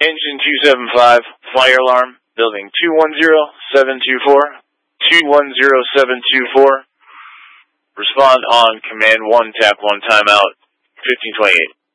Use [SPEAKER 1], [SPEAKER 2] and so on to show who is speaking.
[SPEAKER 1] Engine 275, fire alarm, building 210724, 210724. Respond on command 1, tap 1, timeout, 1528.